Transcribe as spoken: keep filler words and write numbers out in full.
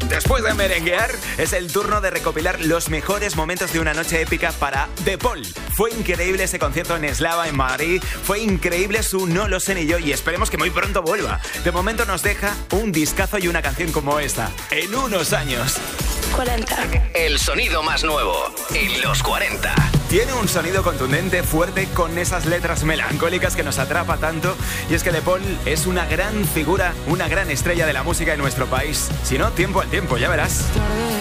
Después de merenguear, es el turno de recopilar los mejores momentos de una noche épica para De Paul. Fue increíble ese concierto en Eslava, en Madrid. Fue increíble su No lo sé ni yo y esperemos que muy pronto vuelva. De momento nos deja un discazo y una canción como esta, en unos años. cuarenta. El sonido más nuevo en los cuarenta. Tiene un sonido contundente, fuerte, con esas letras melancólicas que nos atrapa tanto. Y es que De Paul es una gran figura, una gran estrella de la música en nuestro país. Si no, tiempo al tiempo, ya verás. Tarde